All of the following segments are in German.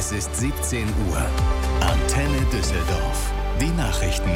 Es ist 17 Uhr. Antenne Düsseldorf. Die Nachrichten.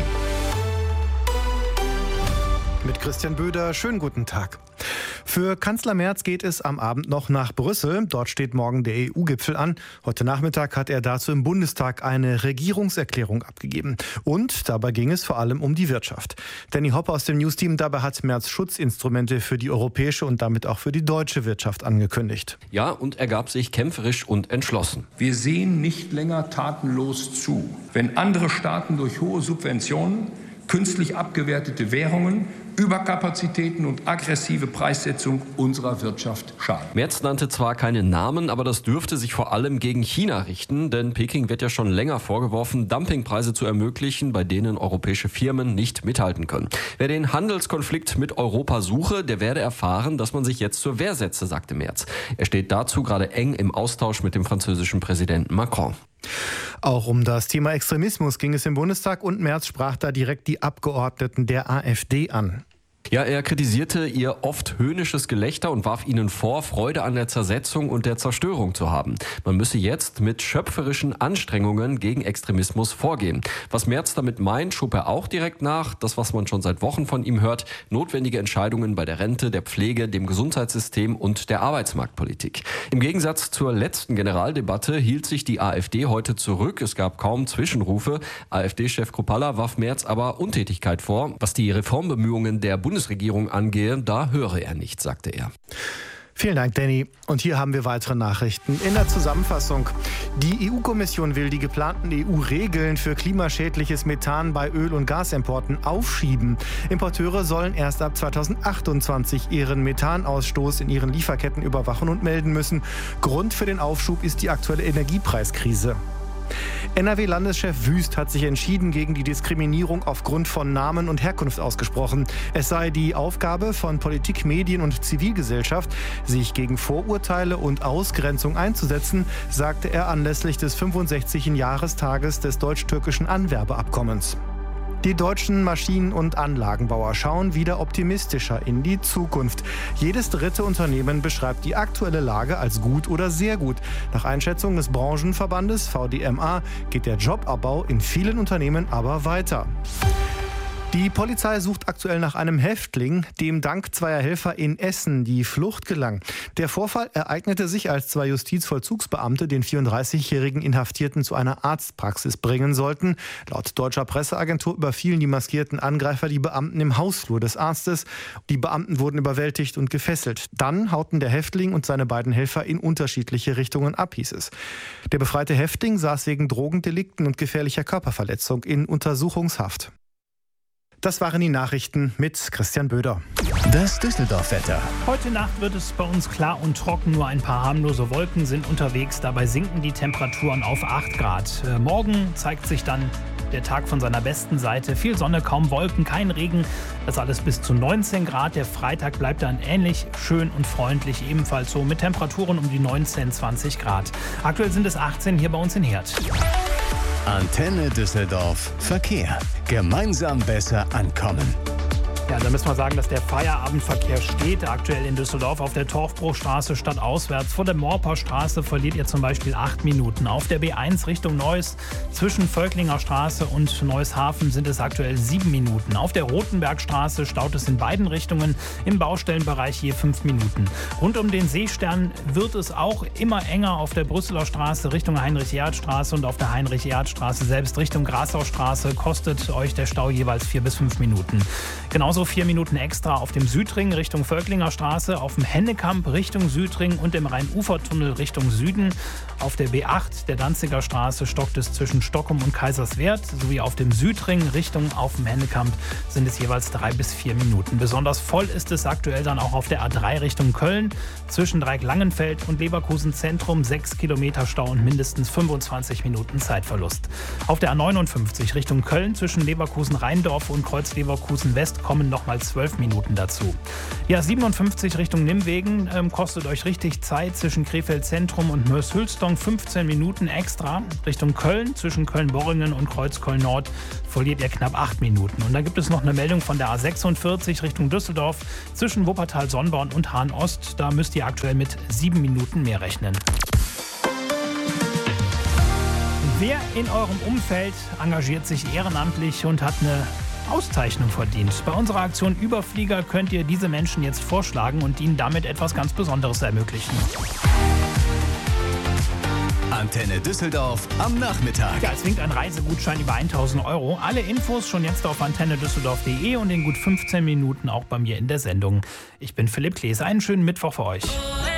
Mit Christian Böder, schönen guten Tag. Für Kanzler Merz geht es am Abend noch nach Brüssel. Dort steht morgen der EU-Gipfel an. Heute Nachmittag hat er dazu im Bundestag eine Regierungserklärung abgegeben. Und dabei ging es vor allem um die Wirtschaft. Danny Hoppe aus dem News-Team, dabei hat Merz Schutzinstrumente für die europäische und damit auch für die deutsche Wirtschaft angekündigt. Ja, und er gab sich kämpferisch und entschlossen. Wir sehen nicht länger tatenlos zu, wenn andere Staaten durch hohe Subventionen, künstlich abgewertete Währungen, Überkapazitäten und aggressive Preissetzung unserer Wirtschaft schaden. Merz nannte zwar keine Namen, aber das dürfte sich vor allem gegen China richten, denn Peking wird ja schon länger vorgeworfen, Dumpingpreise zu ermöglichen, bei denen europäische Firmen nicht mithalten können. Wer den Handelskonflikt mit Europa suche, der werde erfahren, dass man sich jetzt zur Wehr setze, sagte Merz. Er steht dazu gerade eng im Austausch mit dem französischen Präsidenten Macron. Auch um das Thema Extremismus ging es im Bundestag und Merz sprach da direkt die Abgeordneten der AfD an. Ja, er kritisierte ihr oft höhnisches Gelächter und warf ihnen vor, Freude an der Zersetzung und der Zerstörung zu haben. Man müsse jetzt mit schöpferischen Anstrengungen gegen Extremismus vorgehen. Was Merz damit meint, schob er auch direkt nach. Das, was man schon seit Wochen von ihm hört, notwendige Entscheidungen bei der Rente, der Pflege, dem Gesundheitssystem und der Arbeitsmarktpolitik. Im Gegensatz zur letzten Generaldebatte hielt sich die AfD heute zurück. Es gab kaum Zwischenrufe. AfD-Chef Kruppalla warf Merz aber Untätigkeit vor. Was die Reformbemühungen der Bundesregierung angehe, da höre er nicht, sagte er. Vielen Dank, Danny. Und hier haben wir weitere Nachrichten. In der Zusammenfassung. Die EU-Kommission will die geplanten EU-Regeln für klimaschädliches Methan bei Öl- und Gasimporten aufschieben. Importeure sollen erst ab 2028 ihren Methanausstoß in ihren Lieferketten überwachen und melden müssen. Grund für den Aufschub ist die aktuelle Energiepreiskrise. NRW-Landeschef Wüst hat sich entschieden gegen die Diskriminierung aufgrund von Namen und Herkunft ausgesprochen. Es sei die Aufgabe von Politik, Medien und Zivilgesellschaft, sich gegen Vorurteile und Ausgrenzung einzusetzen, sagte er anlässlich des 65. Jahrestages des deutsch-türkischen Anwerbeabkommens. Die deutschen Maschinen- und Anlagenbauer schauen wieder optimistischer in die Zukunft. Jedes dritte Unternehmen beschreibt die aktuelle Lage als gut oder sehr gut. Nach Einschätzung des Branchenverbandes VDMA geht der Jobabbau in vielen Unternehmen aber weiter. Die Polizei sucht aktuell nach einem Häftling, dem dank zweier Helfer in Essen die Flucht gelang. Der Vorfall ereignete sich, als zwei Justizvollzugsbeamte den 34-jährigen Inhaftierten zu einer Arztpraxis bringen sollten. Laut deutscher Presseagentur überfielen die maskierten Angreifer die Beamten im Hausflur des Arztes. Die Beamten wurden überwältigt und gefesselt. Dann hauten der Häftling und seine beiden Helfer in unterschiedliche Richtungen ab, hieß es. Der befreite Häftling saß wegen Drogendelikten und gefährlicher Körperverletzung in Untersuchungshaft. Das waren die Nachrichten mit Christian Böder. Das Düsseldorf-Wetter. Heute Nacht wird es bei uns klar und trocken. Nur ein paar harmlose Wolken sind unterwegs. Dabei sinken die Temperaturen auf 8 Grad. Morgen zeigt sich dann der Tag von seiner besten Seite. Viel Sonne, kaum Wolken, kein Regen. Das alles bis zu 19 Grad. Der Freitag bleibt dann ähnlich schön und freundlich. Ebenfalls so mit Temperaturen um die 19, 20 Grad. Aktuell sind es 18 hier bei uns in Herd. Antenne Düsseldorf. Verkehr. Gemeinsam besser ankommen. Ja, da müssen wir sagen, dass der Feierabendverkehr steht. Aktuell in Düsseldorf auf der Torfbruchstraße stadtauswärts. Vor der Morperstraße verliert ihr zum Beispiel 8 Minuten. Auf der B1 Richtung Neuss zwischen Völklinger Straße und Neushafen sind es aktuell 7 Minuten. Auf der Rotenbergstraße staut es in beiden Richtungen im Baustellenbereich je 5 Minuten. Rund um den Seestern wird es auch immer enger auf der Brüsseler Straße Richtung Heinrich-Erhardt-Straße und auf der Heinrich-Erhardt-Straße selbst Richtung Grasaustraße kostet euch der Stau jeweils 4 bis 5 Minuten. Genauso 4 Minuten extra auf dem Südring Richtung Völklinger Straße, auf dem Hennekamp Richtung Südring und im Rhein-Ufer-Tunnel Richtung Süden. Auf der B8 der Danziger Straße stockt es zwischen Stockholm und Kaiserswerth, sowie auf dem Südring Richtung auf dem Hennekamp sind es jeweils 3 bis 4 Minuten. Besonders voll ist es aktuell dann auch auf der A3 Richtung Köln, zwischen Dreieck-Langenfeld und Leverkusen Zentrum 6 Kilometer Stau und mindestens 25 Minuten Zeitverlust. Auf der A59 Richtung Köln zwischen Leverkusen-Rheindorf und Kreuz-Leverkusen West kommen nochmal 12 Minuten dazu. Ja, 57 Richtung Nimwegen kostet euch richtig Zeit zwischen Krefeld Zentrum und Mörs-Hülsdong 15 Minuten extra. Richtung Köln zwischen Köln-Worringen und Kreuzköln Nord verliert ihr knapp 8 Minuten. Und dann gibt es noch eine Meldung von der A46 Richtung Düsseldorf zwischen Wuppertal-Sonnborn und Hahn-Ost. Da müsst ihr aktuell mit 7 Minuten mehr rechnen. Wer in eurem Umfeld engagiert sich ehrenamtlich und hat eine Auszeichnung verdient? Bei unserer Aktion Überflieger könnt ihr diese Menschen jetzt vorschlagen und ihnen damit etwas ganz Besonderes ermöglichen. Antenne Düsseldorf am Nachmittag. Ja, es winkt ein Reisegutschein über 1.000 €. Alle Infos schon jetzt auf antennedüsseldorf.de und in gut 15 Minuten auch bei mir in der Sendung. Ich bin Philipp Klees. Einen schönen Mittwoch für euch.